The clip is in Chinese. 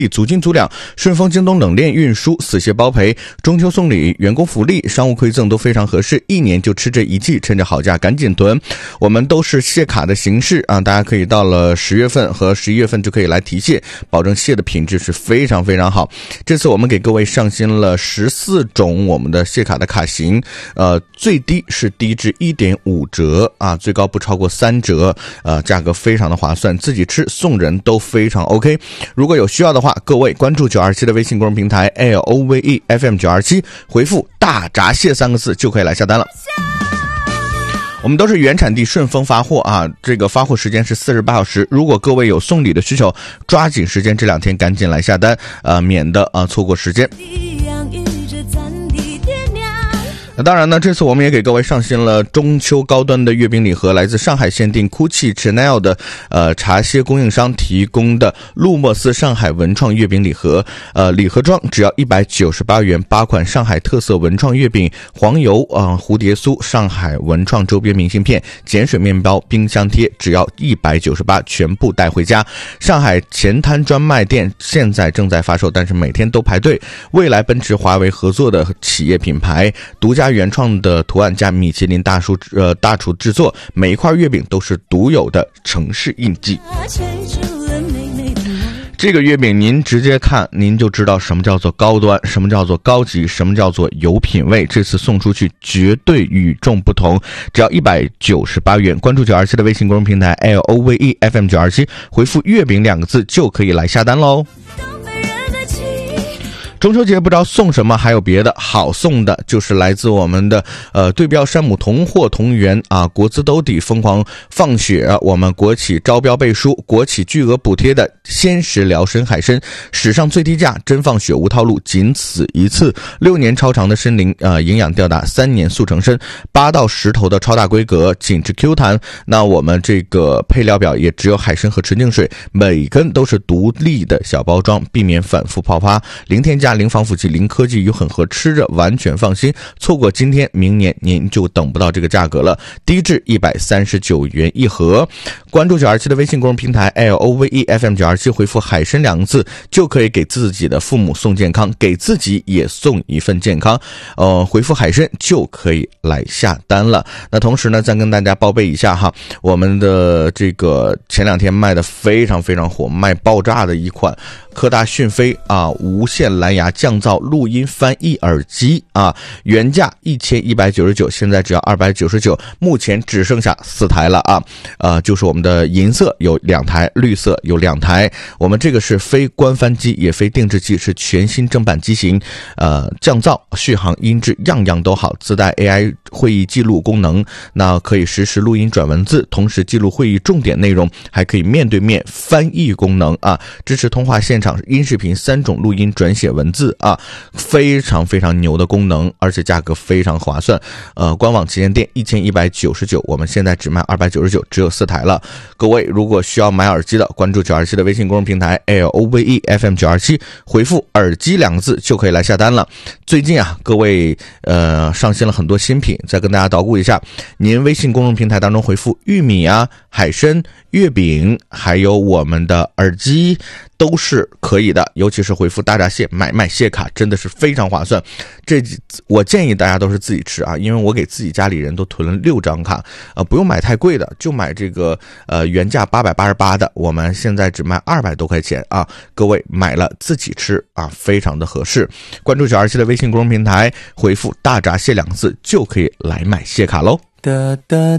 足斤足两，顺丰、京东冷链运输、死蟹包赔，中秋送礼、员工福利、商务馈赠都非常合适，一年就吃这一季，趁着好价赶紧囤。我们都是蟹卡的形式啊，大家可以到了10月份和11月份就可以来提蟹，保证蟹的品质是非常非常好。这次我们给各位上新了14种我们的蟹卡的卡型，最低是低至 1.5 折啊，最高不超过3折，价格非常的划算，自己吃送人都非常 OK。如果有需要的话，各位关注927的微信公众平台 LOVE FM 927，回复大闸蟹3个字就可以来下单了。我们都是原产地顺丰发货啊，这个发货时间是48小时。如果各位有送礼的需求，抓紧时间这2天赶紧来下单，免得错过时间。当然呢，这次我们也给各位上新了中秋高端的月饼礼盒，来自上海限定 Gucci、Chanel 的茶歇供应商提供的陆莫斯上海文创月饼礼盒，礼盒装只要198元，8款上海特色文创月饼、黄油蝴蝶酥、上海文创周边明信片、碱水面包、冰箱贴，只要198，全部带回家。上海前滩专卖店现在正在发售，但是每天都排队。未来奔驰、华为合作的企业品牌，独家原创的图案加米其林大厨制作，每一块月饼都是独有的城市印记。这个月饼您直接看您就知道什么叫做高端，什么叫做高级，什么叫做有品位。这次送出去绝对与众不同，只要198元。关注927的微信公众平台 LOVE FM 927，回复月饼2个字就可以来下单喽。中秋节不知道送什么，还有别的好送的，就是来自我们的对标山姆同货同源啊，国资兜底疯狂放血，我们国企招标背书，国企巨额补贴的鲜食辽参海参，史上最低价，真放血无套路，仅此一次。6年超长的参灵营养吊打，3年速成参，8到10头的超大规格，紧致 Q 弹。那我们这个配料表也只有海参和纯净水，每根都是独立的小包装，避免反复泡发，零添加、零防腐剂、零科技与混合，吃着完全放心。错过今天，明年您就等不到这个价格了，低至139元一盒。关注927的微信公众平台 LOVE FM 927，回复海参2个字就可以给自己的父母送健康，给自己也送一份健康。回复海参就可以来下单了。那同时呢，再跟大家报备一下哈，我们的这个前2天卖的非常非常火，卖爆炸的一款科大讯飞无线蓝牙降噪录音翻译耳机原价1199，现在只要299，目前只剩下4台了就是我们的银色有2台，绿色有2台。我们这个是非官方机也非定制机，是全新正版机型，降噪、续航、音质样样都好，自带 AI 会议记录功能，那可以实时录音转文字，同时记录会议重点内容，还可以面对面翻译功能支持通话现场音视频3种录音转写文字非常非常牛的功能，而且价格非常划算。官网旗舰店1199，我们现在只卖299，只有4台了。各位如果需要买耳机的，关注927的微信公众平台 LOVE FM 927，回复耳机2个字就可以来下单了。最近各位上新了很多新品，再跟大家捣鼓一下，您微信公众平台当中回复玉米海参、月饼还有我们的耳机都是可以的，尤其是回复大闸蟹买蟹卡真的是非常划算。我建议大家都是自己吃因为我给自己家里人都囤了6张卡不用买太贵的，就买这个原价888的，我们现在只卖200多块钱各位买了自己吃非常的合适。关注927的微信公众平台，回复大闸蟹2个字就可以来买蟹卡喽。哒哒